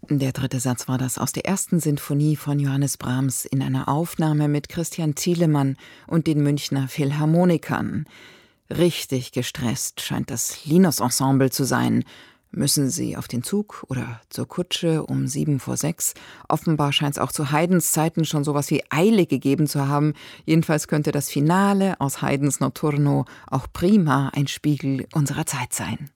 Der dritte Satz war das aus der ersten Sinfonie von Johannes Brahms in einer Aufnahme mit Christian Thielemann und den Münchner Philharmonikern. Richtig gestresst scheint das Linos-Ensemble zu sein. Müssen sie auf den Zug oder zur Kutsche um 6:07? Offenbar scheint es auch zu Haydns Zeiten schon sowas wie Eile gegeben zu haben. Jedenfalls könnte das Finale aus Haydns Notturno auch prima ein Spiegel unserer Zeit sein.